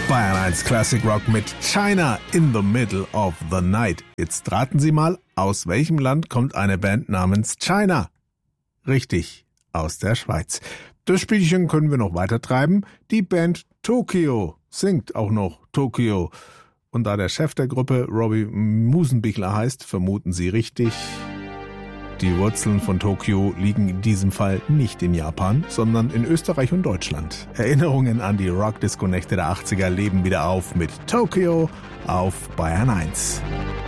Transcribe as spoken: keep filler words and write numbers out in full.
Bayern eins Classic Rock mit China in the Middle of the Night. Jetzt raten Sie mal, aus welchem Land kommt eine Band namens China? Richtig, aus der Schweiz. Das Spielchen können wir noch weiter treiben. Die Band Tokio singt auch noch Tokio. Und da der Chef der Gruppe Robbie Musenbichler heißt, vermuten Sie richtig. Die Wurzeln von Tokio liegen in diesem Fall nicht in Japan, sondern in Österreich und Deutschland. Erinnerungen an die Rock-Disco-Nächte der achtziger leben wieder auf mit Tokio auf Bayern eins.